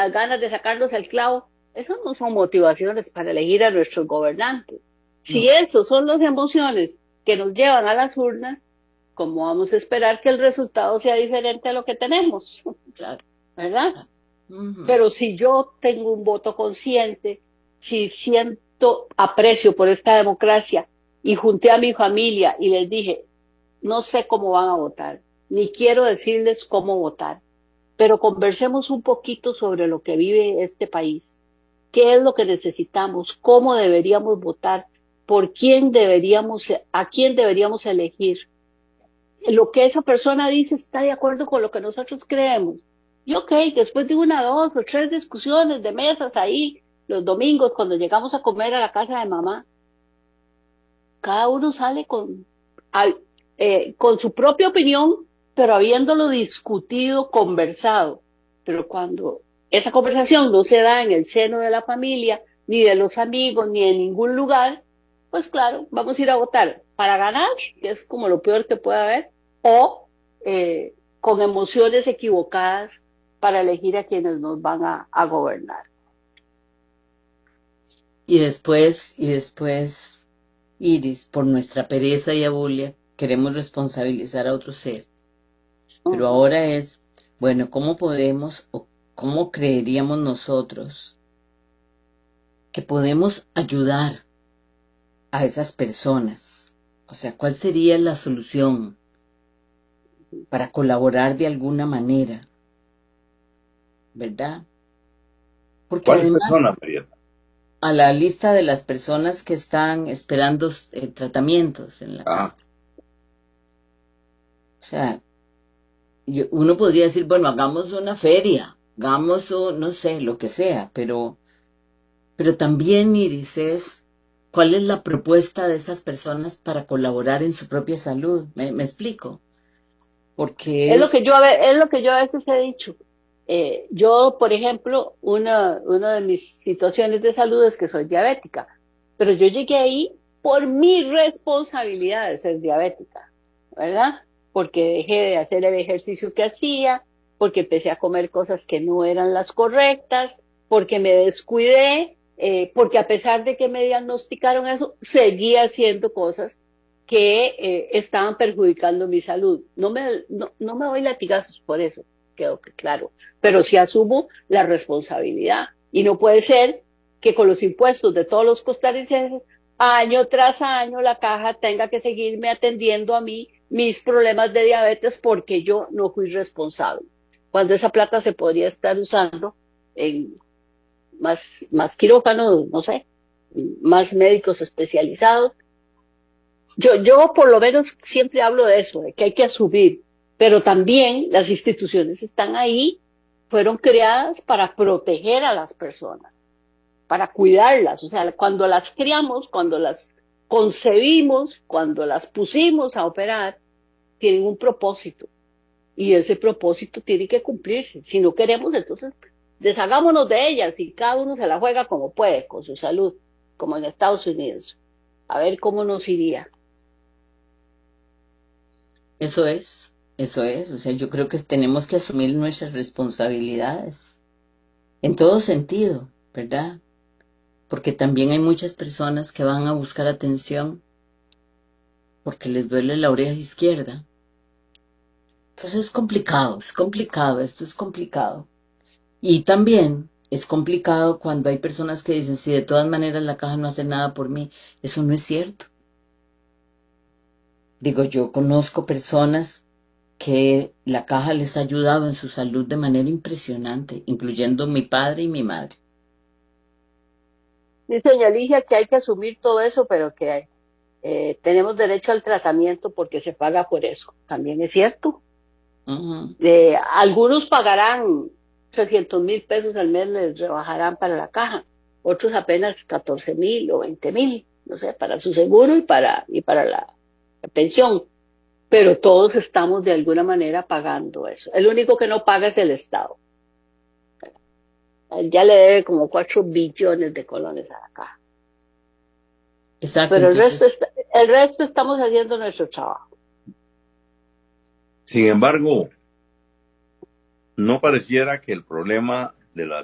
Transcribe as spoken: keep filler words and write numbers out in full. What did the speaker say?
las ganas de sacarnos el clavo, esas no son motivaciones para elegir a nuestros gobernantes. Si No, esos son las emociones que nos llevan a las urnas, ¿cómo vamos a esperar que el resultado sea diferente a lo que tenemos? claro. ¿Verdad? Ujú. Pero si yo tengo un voto consciente, si siento aprecio por esta democracia y junté a mi familia y les dije, no sé cómo van a votar, ni quiero decirles cómo votar, pero conversemos un poquito sobre lo que vive este país, qué es lo que necesitamos, cómo deberíamos votar, por quién deberíamos, a quién deberíamos elegir. Lo que esa persona dice está de acuerdo con lo que nosotros creemos. Y ok, después de una, dos o tres discusiones de mesas ahí, los domingos cuando llegamos a comer a la casa de mamá, cada uno sale con, al- eh, con su propia opinión, pero habiéndolo discutido, conversado. Pero cuando esa conversación no se da en el seno de la familia, ni de los amigos, ni en ningún lugar, pues claro, vamos a ir a votar para ganar, que es como lo peor que puede haber, o eh, con emociones equivocadas para elegir a quienes nos van a, a gobernar. Y después, y después, Iris, por nuestra pereza y abulia, queremos responsabilizar a otros seres. Pero Ujú. ahora es, bueno, ¿cómo podemos o cómo creeríamos nosotros que podemos ayudar a esas personas? O sea, ¿cuál sería la solución para colaborar de alguna manera, verdad? Porque ¿Cuáles personas, además, Marieta? a la lista de las personas que están esperando eh, tratamientos en la Ah, caja, o sea, yo- uno podría decir, bueno, hagamos una feria, hagamos, un- no sé, lo que sea, pero, pero también, Iris, es cuál es la propuesta de esas personas para colaborar en su propia salud. ¿Me, me explico? Porque Es lo que es, yo a ve- es lo que yo a veces he dicho. Eh, yo, por ejemplo, una, una de mis situaciones de salud es que soy diabética, pero yo llegué ahí por mi responsabilidad de ser diabética, ¿verdad? Porque dejé de hacer el ejercicio que hacía, porque empecé a comer cosas que no eran las correctas, porque me descuidé, eh, porque a pesar de que me diagnosticaron eso, seguía haciendo cosas que eh, estaban perjudicando mi salud. No me, no, no me doy latigazos por eso, quedó que claro, pero sí asumo la responsabilidad. Y no puede ser que con los impuestos de todos los costarricenses, año tras año, la caja tenga que seguirme atendiendo a mí mis problemas de diabetes porque yo no fui responsable. Cuando esa plata se podría estar usando en más, más quirófanos, no sé, más médicos especializados. Yo, yo por lo menos siempre hablo de eso, de que hay que asumir, pero también las instituciones están ahí, fueron creadas para proteger a las personas, para cuidarlas. O sea, cuando las criamos, cuando las concebimos, cuando las pusimos a operar, tienen un propósito y ese propósito tiene que cumplirse. Si no queremos, entonces deshagámonos de ellas y cada uno se la juega como puede, con su salud, como en Estados Unidos. A ver cómo nos iría. eso es, eso es, o sea, yo creo que tenemos que asumir nuestras responsabilidades en todo sentido, ¿verdad? Porque también hay muchas personas que van a buscar atención porque les duele la oreja izquierda. Entonces es complicado, es complicado, esto es complicado. Y también es complicado cuando hay personas que dicen, si de todas maneras la caja no hace nada por mí, eso no es cierto. Digo, yo conozco personas que la caja les ha ayudado en su salud de manera impresionante, incluyendo mi padre y mi madre. Dice doña Ligia que hay que asumir todo eso, pero que eh, tenemos derecho al tratamiento porque se paga por eso. También es cierto. Ujú. Eh, algunos pagarán trescientos mil pesos al mes, les rebajarán para la caja. Otros apenas catorce mil o veinte mil, no sé, para su seguro y para, y para la, la pensión. Pero todos estamos de alguna manera pagando eso. El único que no paga es el Estado. Él ya le debe como cuatro billones de colones a la caja. Exacto, Pero el resto, entonces, está, el resto estamos haciendo nuestro trabajo. sin embargo, no pareciera que el problema de las